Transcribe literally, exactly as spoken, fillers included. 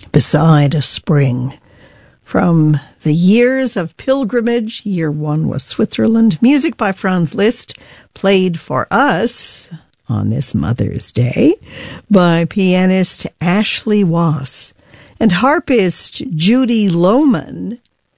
Beside a Spring. From the Years of Pilgrimage, year one was Switzerland. Music by Franz Liszt, played for us on this Mother's Day by pianist Ashley Wass. And harpist Judy Lohman